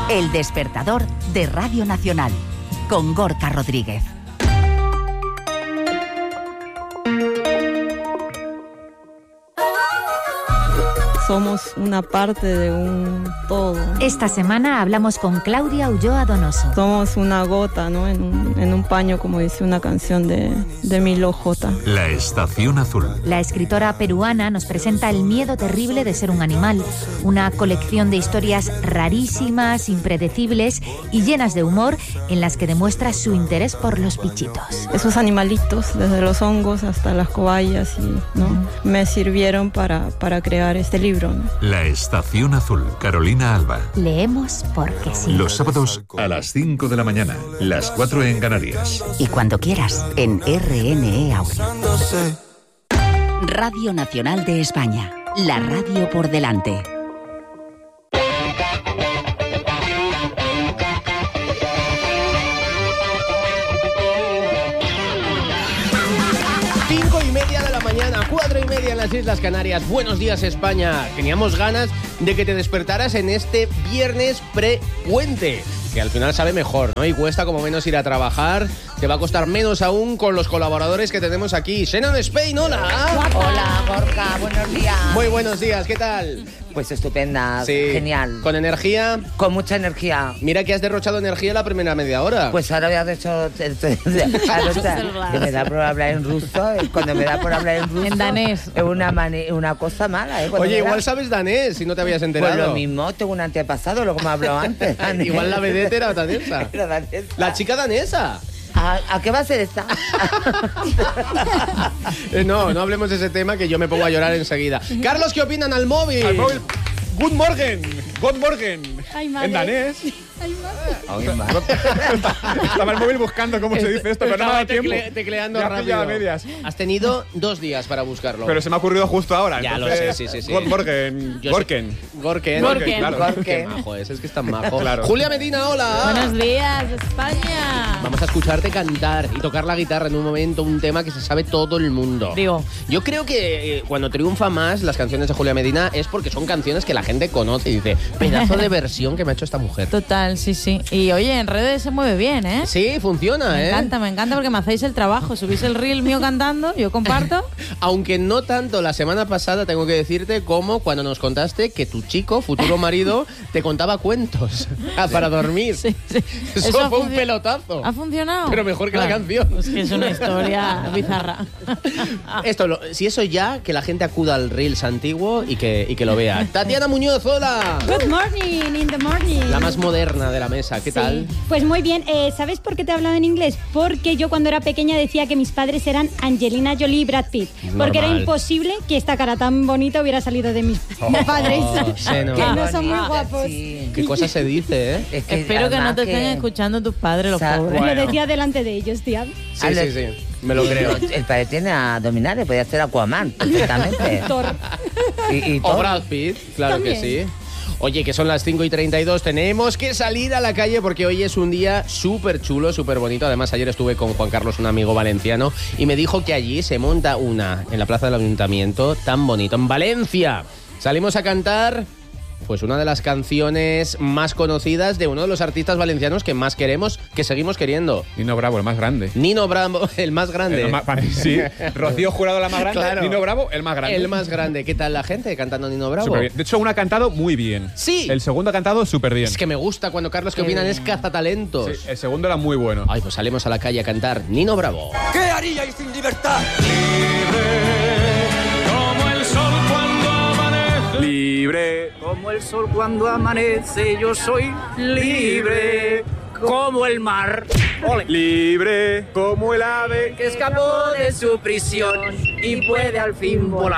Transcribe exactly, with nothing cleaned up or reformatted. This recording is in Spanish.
El despertador de Radio Nacional, con Gorka Rodríguez. Somos una parte de un todo. Esta semana hablamos con Claudia Ulloa Donoso. Somos una gota, ¿no? En un, en un paño, como dice una canción de, de Milo J. La Estación Azul. La escritora peruana nos presenta el miedo terrible de ser un animal, una colección de historias rarísimas, impredecibles y llenas de humor, en las que demuestra su interés por los bichitos. Esos animalitos, desde los hongos hasta las cobayas, y, ¿no? Mm. me sirvieron para, para crear este libro. La Estación Azul, Carolina Alba. Leemos porque sí. Los sábados a las cinco de la mañana, las cuatro en Canarias. Y cuando quieras, en R N E Audio. Radio Nacional de España, la radio por delante. Cuatro y media en las Islas Canarias. Buenos días, España. Teníamos ganas de que te despertaras en este viernes pre-puente, que al final sabe mejor, ¿no? Y cuesta como menos ir a trabajar. Te va a costar menos aún con los colaboradores que tenemos aquí. Shannon Spain, hola. Hola, Gorka, buenos días. Muy buenos días, ¿qué tal? Pues estupenda, sí. Genial. ¿Con energía? Con mucha energía. Mira que has derrochado energía la primera media hora. Pues ahora voy a derrochar... Que me da por hablar en ruso. Cuando me da por hablar en ruso... En danés. Es una, mani- una cosa mala, ¿eh? Cuando Oye, igual da... sabes danés, si no te habías enterado. Pues lo mismo, tengo un antepasado, lo que me habló antes. Igual la vedette era danesa. Era danesa. La chica danesa. ¿A, ¿A qué va a ser esta? No, no hablemos de ese tema, que yo me pongo a llorar enseguida. Carlos, ¿qué opinan al móvil? Al móvil. Good morgen. Good morgen. Ay, madre. En danés. Ay, Ay, madre. Estaba el móvil buscando cómo se dice esto, pero no me da tiempo. Tecle- tecleando Ya rápido. pillaba medias. Has tenido dos días para buscarlo. Pero se me ha ocurrido justo ahora. Ya entonces, lo sé, sí, sí, sí. Good morgen. Yo sé- Gorken. Gorken. Gorken, claro. Gorken. Qué majo es, es que es tan majo. Claro. Julia Medina, hola. Buenos días, España. Vamos a escucharte cantar y tocar la guitarra en un momento, un tema que se sabe todo el mundo. Digo. Yo creo que eh, cuando triunfa más las canciones de Julia Medina es porque son canciones que la gente conoce y dice, pedazo de versión que me ha hecho esta mujer. Total, sí, sí. Y oye, en redes se mueve bien, ¿eh? Sí, funciona, Me ¿eh? encanta, me encanta porque me hacéis el trabajo. Subís el reel mío cantando, yo comparto. Aunque no tanto la semana pasada, tengo que decirte, como cuando nos contaste que tu chico, futuro marido, te contaba cuentos para dormir. Sí, sí. Eso, Eso ha fue un funci- pelotazo. ¿Ha funcionado? Pero mejor que la Claro, canción. Es que es una historia bizarra. Esto, lo- si eso ya, que la gente acuda al Reels antiguo y que, y que lo vea. Tatiana Muñoz, hola. Good morning, in the morning. La más moderna de la mesa, ¿qué Sí. tal? Pues muy bien. Eh, ¿Sabes por qué te he hablado en inglés? Porque yo cuando era pequeña decía que mis padres eran Angelina Jolie y Brad Pitt. Porque Normal. era imposible que esta cara tan bonita hubiera salido de mis padres. sí, no. Que no son muy Bonita, guapos. sí. ¿Qué cosa se dice, eh? Es que Espero que no además te estén escuchando tus padres, los O sea, pobres. Lo decía delante de ellos, tía. Sí, Ale- sí, sí. Me lo creo. El padre tiene abdominales, podía ser Aquaman perfectamente. Thor. Y, y O todo. Brad Pitt, claro También. que sí. Oye, que son las cinco y treinta y dos, tenemos que salir a la calle porque hoy es un día súper chulo, súper bonito. Además, ayer estuve con Juan Carlos, un amigo valenciano, y me dijo que allí se monta una, en la plaza del Ayuntamiento, tan bonito, en Valencia. Salimos a cantar, pues una de las canciones más conocidas de uno de los artistas valencianos que más queremos, que seguimos queriendo. Nino Bravo, el más grande. Nino Bravo, el más grande. El más- sí. Rocío Jurado, la más grande. Claro. Nino Bravo, el más grande. El más grande. ¿Qué tal la gente cantando Nino Bravo? Súper bien. De hecho, uno ha cantado muy bien. Sí. El segundo ha cantado súper bien. Es que me gusta cuando Carlos, que opinan, es cazatalentos. Sí, el segundo era muy bueno. Ay, pues salimos a la calle a cantar Nino Bravo. ¿Qué haríais sin libertad? Como el sol cuando amanece. Libre. Como el sol cuando amanece, yo soy libre. Como el mar Libre como el ave que escapó de su prisión y puede al fin volar.